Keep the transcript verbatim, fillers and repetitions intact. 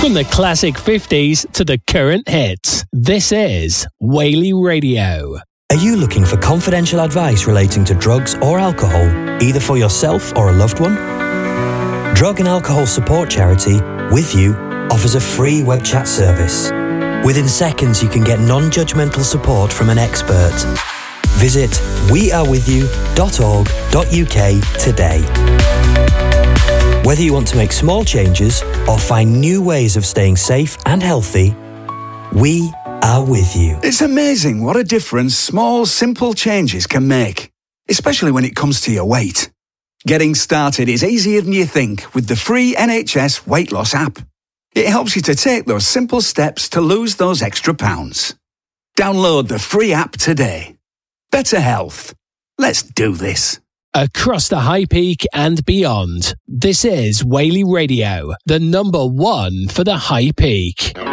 From the classic fifties to the current hits, this is Whaley Radio. Are you looking for confidential advice relating to drugs or alcohol, either for yourself or a loved one? Drug and Alcohol Support Charity, With You, offers a free web chat service. Within seconds, you can get non-judgmental support from an expert. Visit we are with you dot org dot U K today. Whether you want to make small changes or find new ways of staying safe and healthy, we are with you. It's amazing what a difference small, simple changes can make, especially when it comes to your weight. Getting started is easier than you think with the free N H S Weight Loss app. It helps you to take those simple steps to lose those extra pounds. Download the free app today. Better health. Let's do this. Across the High Peak and beyond, this is Whaley Radio, the number one for the High Peak.